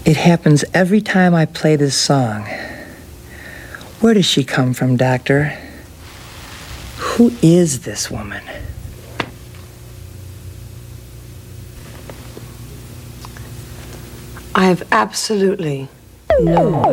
It happens every time I play this song. Where does she come from, Doctor? Who is this woman? I have absolutely no